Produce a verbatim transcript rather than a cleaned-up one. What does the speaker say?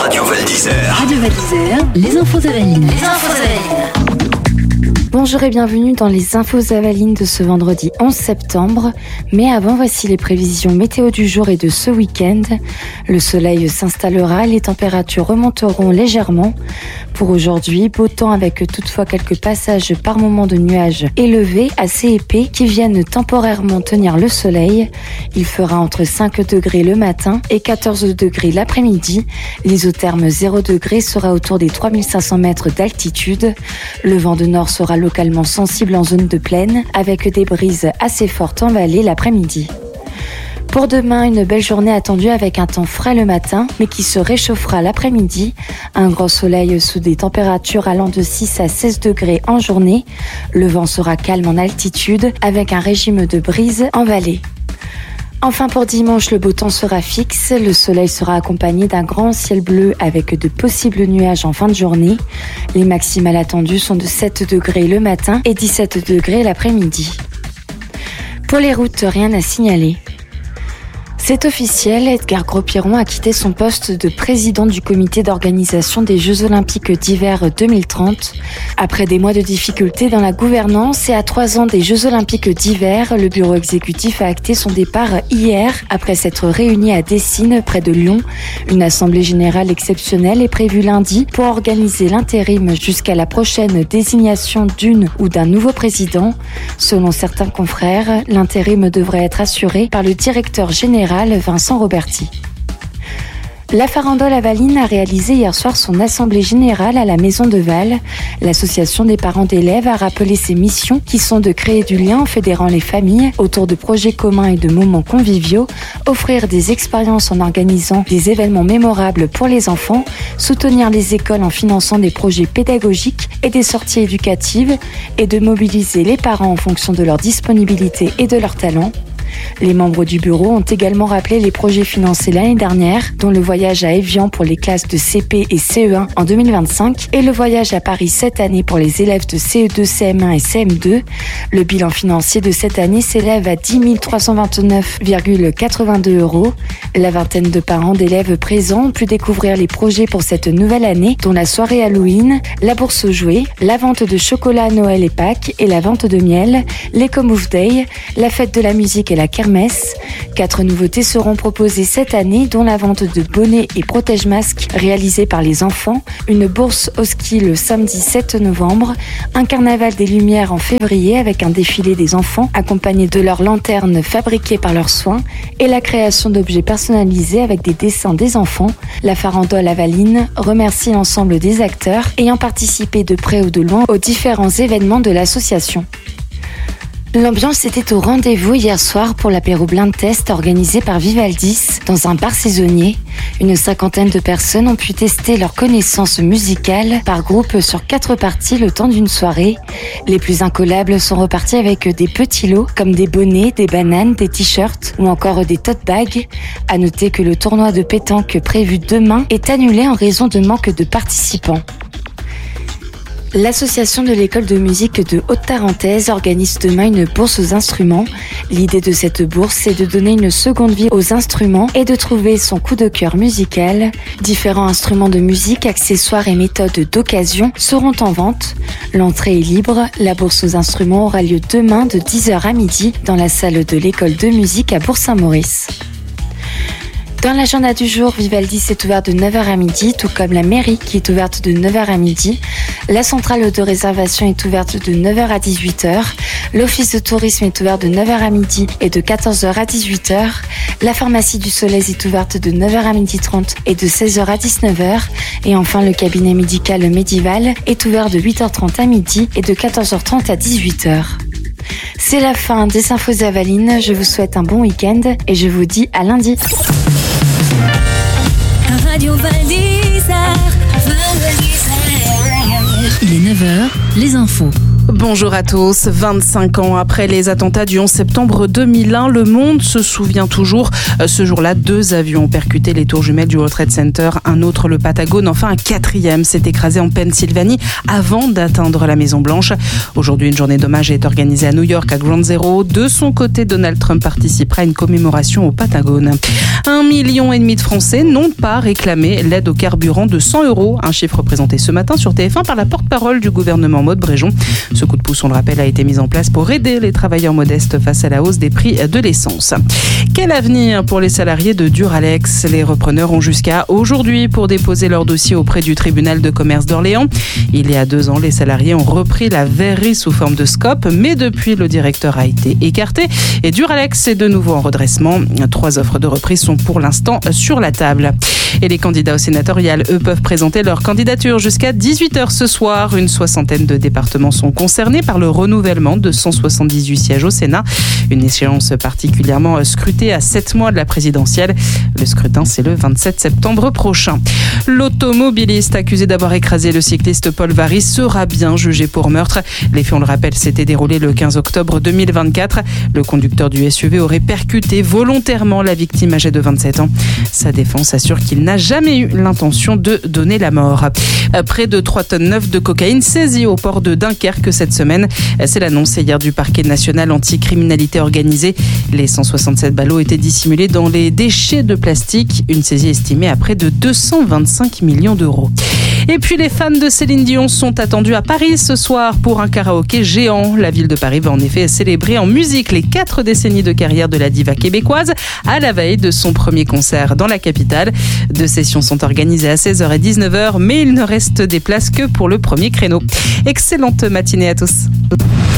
Radio Val d'Isère. Radio Val d'Isère, les infos Avaline. Les infos Avaline. Bonjour et bienvenue dans les infos Avaline de ce vendredi onze septembre. Mais avant, voici les prévisions météo du jour et de ce week-end. Le soleil s'installera, les températures remonteront légèrement. Pour aujourd'hui, beau temps avec toutefois quelques passages par moments de nuages élevés, assez épais, qui viennent temporairement tenir le soleil. Il fera entre cinq degrés le matin et quatorze degrés l'après-midi. L'isotherme zéro degré sera autour des trois mille cinq cents mètres d'altitude. Le vent de nord sera localement sensible en zone de plaine, avec des brises assez fortes en vallée l'après-midi. Pour demain, une belle journée attendue avec un temps frais le matin, mais qui se réchauffera l'après-midi. Un grand soleil sous des températures allant de six à seize degrés en journée. Le vent sera calme en altitude, avec un régime de brise en vallée. Enfin pour dimanche, le beau temps sera fixe. Le soleil sera accompagné d'un grand ciel bleu avec de possibles nuages en fin de journée. Les maximales attendues sont de sept degrés le matin et dix-sept degrés l'après-midi. Pour les routes, rien à signaler. C'est officiel, Edgar Gros-Piron a quitté son poste de président du comité d'organisation des Jeux Olympiques d'hiver deux mille trente. Après des mois de difficultés dans la gouvernance et à trois ans des Jeux Olympiques d'hiver, le bureau exécutif a acté son départ hier après s'être réuni à Dessines, près de Lyon. Une assemblée générale exceptionnelle est prévue lundi pour organiser l'intérim jusqu'à la prochaine désignation d'une ou d'un nouveau président. Selon certains confrères, l'intérim devrait être assuré par le directeur général Vincent Roberti. La farandole Avaline a réalisé hier soir son assemblée générale à la Maison de Val. L'association des parents d'élèves a rappelé ses missions qui sont de créer du lien en fédérant les familles autour de projets communs et de moments conviviaux, offrir des expériences en organisant des événements mémorables pour les enfants, soutenir les écoles en finançant des projets pédagogiques et des sorties éducatives et de mobiliser les parents en fonction de leur disponibilité et de leur talent. Les membres du bureau ont également rappelé les projets financés l'année dernière, dont le voyage à Évian pour les classes de C P et C E un en deux mille vingt-cinq et le voyage à Paris cette année pour les élèves de C E deux, C M un et C M deux. Le bilan financier de cette année s'élève à dix mille trois cent vingt-neuf virgule quatre-vingt-deux euros. La vingtaine de parents d'élèves présents ont pu découvrir les projets pour cette nouvelle année, dont la soirée Halloween, la bourse aux jouets, la vente de chocolat à Noël et Pâques et la vente de miel, l'Eco-Move Day, la fête de la musique et la kermesse. Quatre nouveautés seront proposées cette année, dont la vente de bonnets et protège-masques réalisés par les enfants, une bourse au ski le samedi sept novembre, un carnaval des lumières en février avec un défilé des enfants accompagné de leurs lanternes fabriquées par leurs soins et la création d'objets personnalisés avec des dessins des enfants. La farandole Avaline remercie l'ensemble des acteurs ayant participé de près ou de loin aux différents événements de l'association. L'ambiance était au rendez-vous hier soir pour l'apéro blind test organisé par Vivaldis dans un bar saisonnier. Une cinquantaine de personnes ont pu tester leurs connaissances musicales par groupe sur quatre parties le temps d'une soirée. Les plus incollables sont repartis avec des petits lots comme des bonnets, des bananes, des t-shirts ou encore des tote bags. À noter que le tournoi de pétanque prévu demain est annulé en raison de manque de participants. L'association de l'école de musique de Haute-Tarentaise organise demain une bourse aux instruments. L'idée de cette bourse est de donner une seconde vie aux instruments et de trouver son coup de cœur musical. Différents instruments de musique, accessoires et méthodes d'occasion seront en vente. L'entrée est libre. La bourse aux instruments aura lieu demain de dix heures à midi dans la salle de l'école de musique à Bourg-Saint-Maurice. Dans l'agenda du jour, Vivaldis est ouvert de neuf heures à midi, tout comme la mairie qui est ouverte de neuf heures à midi. La centrale de réservation est ouverte de neuf heures à dix-huit heures. L'office de tourisme est ouvert de neuf heures à midi et de quatorze heures à dix-huit heures. La pharmacie du Soleil est ouverte de neuf heures à midi trente et de seize heures à dix-neuf heures. Et enfin, le cabinet médical Médival est ouvert de huit heures trente à midi et de quatorze heures trente à dix-huit heures. C'est la fin des infos Avaline. Je vous souhaite un bon week-end et je vous dis à lundi. Radio Val d'Isère. Il est neuf heures, les infos. Bonjour à tous. vingt-cinq ans après les attentats du onze septembre deux mille un, le monde se souvient toujours. Ce jour-là, deux avions ont percuté les tours jumelles du World Trade Center, un autre le Patagone, enfin un quatrième s'est écrasé en Pennsylvanie avant d'atteindre la Maison Blanche. Aujourd'hui, une journée d'hommage est organisée à New York, à Ground Zero. De son côté, Donald Trump participera à une commémoration au Patagone. Un million et demi de Français n'ont pas réclamé l'aide au carburant de cent euros, un chiffre présenté ce matin sur T F un par la porte-parole du gouvernement Maud Bréjon. Ce coup de pouce, on le rappelle, a été mis en place pour aider les travailleurs modestes face à la hausse des prix de l'essence. Quel avenir pour les salariés de Duralex ? Les repreneurs ont jusqu'à aujourd'hui pour déposer leur dossier auprès du tribunal de commerce d'Orléans. Il y a deux ans, les salariés ont repris la verrerie sous forme de scope, mais depuis, le directeur a été écarté et Duralex est de nouveau en redressement. Trois offres de reprise sont pour l'instant sur la table. Et les candidats au sénatorial, eux, peuvent présenter leur candidature jusqu'à dix-huit heures ce soir. Une soixantaine de départements sont concernés par le renouvellement de cent soixante-dix-huit sièges au Sénat. Une échéance particulièrement scrutée à sept mois de la présidentielle. Le scrutin, c'est le vingt-sept septembre prochain. L'automobiliste accusé d'avoir écrasé le cycliste Paul Varry sera bien jugé pour meurtre. Les faits, on le rappelle, s'étaient déroulés le quinze octobre deux mille vingt-quatre. Le conducteur du S U V aurait percuté volontairement la victime âgée de vingt-sept ans. Sa défense assure qu'il n'a jamais eu l'intention de donner la mort. Près de trois tonnes neuf de cocaïne saisie au port de Dunkerque cette semaine. C'est l'annonce hier du parquet national anti-criminalité organisée. Les cent soixante-sept ballots étaient dissimulés dans les déchets de plastique. Une saisie estimée à près de deux cent vingt-cinq millions d'euros. Et puis les fans de Céline Dion sont attendus à Paris ce soir pour un karaoké géant. La ville de Paris va en effet célébrer en musique les quatre décennies de carrière de la diva québécoise à la veille de son premier concert dans la capitale. Deux sessions sont organisées à seize heures et dix-neuf heures, mais il ne reste des places que pour le premier créneau. Excellente matinée à tous.